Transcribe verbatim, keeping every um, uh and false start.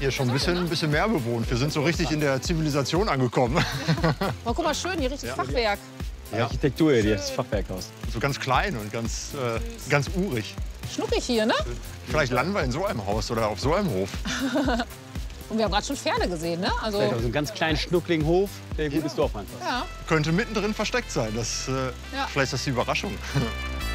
Hier ist schon ein bisschen, ein bisschen mehr bewohnt. Wir sind so richtig in der Zivilisation angekommen. Oh, guck mal, schön, hier richtig ja. Fachwerk. Ja. Architektur hier, das Fachwerkhaus. So ganz klein und ganz, äh, ganz urig. Schnuckig hier, ne? Vielleicht landen wir in so einem Haus oder auf so einem Hof. Und wir haben gerade schon Pferde gesehen, ne? Also so einen ganz kleinen, schnuckligen Hof, der gutes Dorf einfach. Ja. Könnte mittendrin versteckt sein. Das, äh, ja. Vielleicht ist das die Überraschung.